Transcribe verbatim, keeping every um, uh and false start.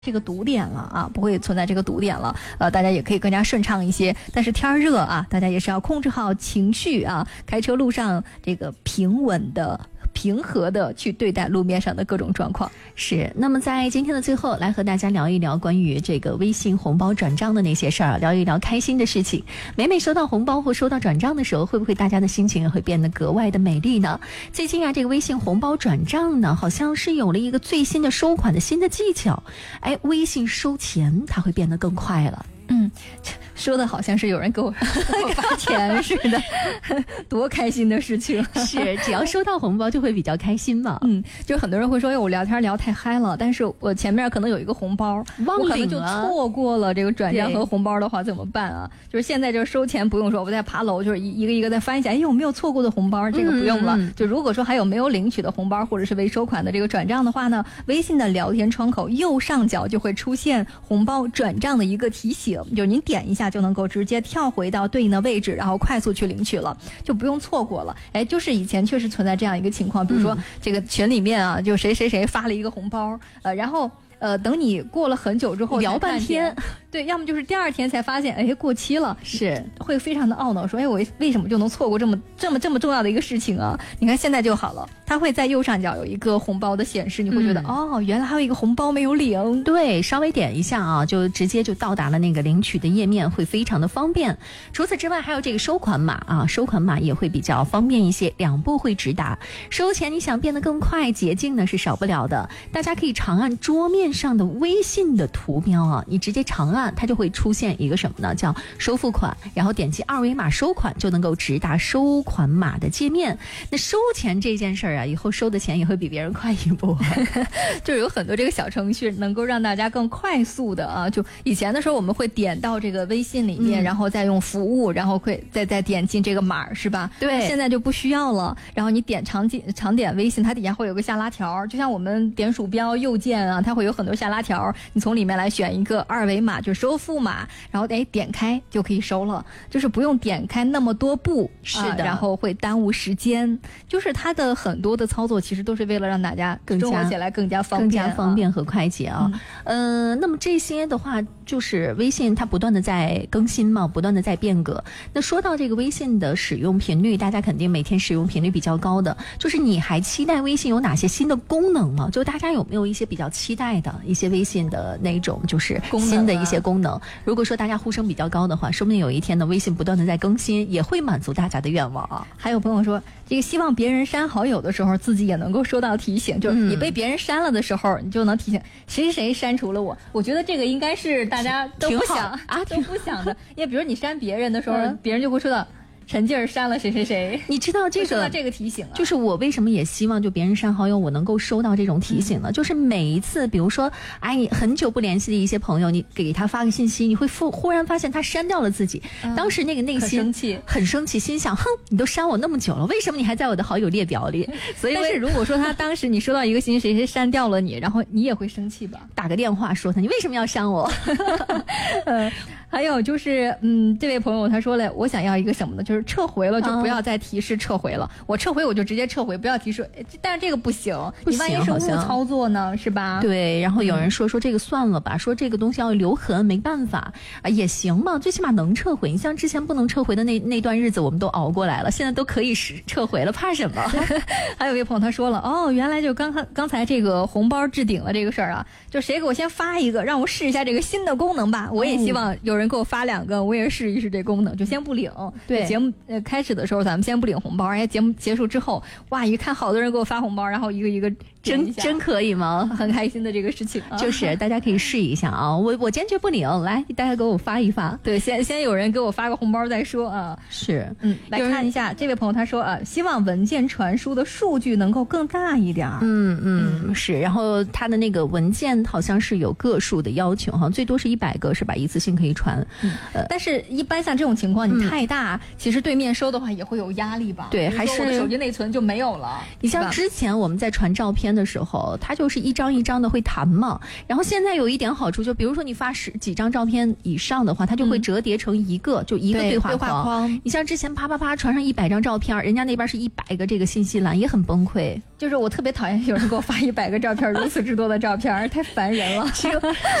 这个堵点了啊，不会存在这个堵点了，呃，大家也可以更加顺畅一些。但是天热啊，大家也是要控制好情绪啊，开车路上这个平稳的、平和的去对待路面上的各种状况。 是，那么在今天的最后，来和大家聊一聊关于这个微信红包转账的那些事儿，聊一聊开心的事情。每每收到红包或收到转账的时候，会不会大家的心情也会变得格外的美丽呢？最近啊，这个微信红包转账呢，好像是有了一个最新的收款的新的技巧。哎，微信收钱它会变得更快了。 嗯，说的好像是有人给我给我发钱似的，多开心的事情！ 是，只要收到红包就会比较开心嘛。 嗯，就很多人会说，哎，我聊天聊太嗨了，但是我前面可能有一个红包， 忘我可能就领了， 错过了这个转账和红包的话怎么办啊？就是现在就收钱不用说，我在爬楼，就是一一个一个再翻一下，哎，有没有错过的红包？这个不用了。 嗯嗯就如果说还有没有领取的红包或者是未收款的这个转账的话呢，微信的聊天窗口右上角就会出现红包转账的一个提醒。就是您点一下就能够直接跳回到对应的位置，然后快速去领取了，就不用错过了。哎，就是以前确实存在这样一个情况，比如说这个群里面啊，就谁谁谁发了一个红包，呃，然后呃，等你过了很久之后聊半天， 对，要么就是第二天才发现，哎，过期了， 是会非常的懊恼，说，哎，我为什么就能错过这么这么这么重要的一个事情啊？你看现在就好了，它会在右上角有一个红包的显示，你会觉得、嗯、哦，原来还有一个红包没有领。 对，稍微点一下啊，就直接就到达了那个领取的页面，会非常的方便。除此之外，还有这个收款码啊，收款码也会比较方便一些，两步会直达。收钱你想变得更快，捷径呢是少不了的。大家可以长按桌面上的微信的图标啊，你直接长按，它就会出现一个什么呢？叫收付款，然后点击二维码收款，就能够直达收款码的界面。那收钱这件事儿啊，以后收的钱也会比别人快一步。 就是有很多这个小程序能够让大家更快速的啊，就以前的时候我们会点到这个微信里面，嗯、然后再用服务，然后会再再点进这个码，是吧？ 对， 现在就不需要了。然后你点长进长点微信，它底下会有个下拉条，就像我们点鼠标右键啊，它会有很多下拉条，你从里面来选一个二维码，就收付码，然后哎点开就可以收了，就是不用点开那么多步， 是的， 啊、然后会耽误时间。就是它的很多的操作其实都是为了让大家更加生活起来更加方便、 更加方便和快捷啊。嗯、呃，那么这些的话，就是微信它不断的在更新嘛，不断的在变革。那说到这个微信的使用频率，大家肯定每天使用频率比较高的，就是你还期待微信有哪些新的功能吗？就大家有没有一些比较期待的一些微信的那种就是新的一些功能？如果说大家呼声比较高的话，说不定有一天呢，微信不断的在更新，也会满足大家的愿望啊。 还有朋友说，这个希望别人删好友的时候，自己也能够收到提醒，就是你被别人删了的时候，你就能提醒谁谁谁删除了我。我觉得这个应该是大家都不想啊，都不想的。因为比如你删别人的时候，嗯、别人就会说到陈静儿删了谁谁谁， 你知道这个这个提醒啊， 就是我为什么也希望就别人删好友我能够收到这种提醒呢？嗯、就是每一次，比如说，哎，你很久不联系的一些朋友，你给他发个信息，你会忽忽然发现他删掉了自己，嗯、当时那个内心很生气， 很生气，心想，哼，你都删我那么久了，为什么你还在我的好友列表里？所以， 但是如果说他当时你收到一个信息，谁谁删掉了你，然后你也会生气吧？ 打个电话说他，你为什么要删我？ 呃还有就是，嗯，这位朋友他说了，我想要一个什么呢？就是撤回了就不要再提示撤回了，嗯、我撤回我就直接撤回，不要提示。但是这个不行， 不行， 你万一是误操作呢，是吧？ 对。然后有人说、嗯、说这个算了吧，说这个东西要留痕，没办法啊，也行嘛，最起码能撤回。你像之前不能撤回的那那段日子，我们都熬过来了，现在都可以撤回了，怕什么？ 还有一位朋友他说了，哦，原来就刚刚刚才这个红包置顶了这个事儿啊，就谁给我先发一个，让我试一下这个新的功能吧。我也希望有人给我发两个，我也试一试这功能，就先不领。 对， 节目呃开始的时候咱们先不领红包，而且节目结束之后，哇，一看好多人给我发红包，然后一个一个真真可以吗？ 很开心的这个事情、啊， 就是大家可以试一下啊。我我坚决不领，来大家给我发一发。 对，先先有人给我发个红包再说啊。 是， 嗯，来看一下这位朋友他说啊，希望文件传输的数据能够更大一点。 嗯嗯，嗯是。然后他的那个文件好像是有个数的要求哈，最多是一百个是吧？一次性可以传。 嗯呃，但是一般像这种情况，你太大，嗯、其实对面收的话也会有压力吧？ 对，还是我的手机内存就没有了。 你像之前我们在传照片片的时候，它就是一张一张的会弹嘛。然后现在有一点好处，就比如说你发十几张照片以上的话，它就会折叠成一个，嗯、就一个对话框。 对话框。 你像之前啪啪啪传上一百张照片，人家那边是一百个这个信息栏，也很崩溃。 就是我特别讨厌有人给我发一百个照片，如此之多的照片，太烦人了。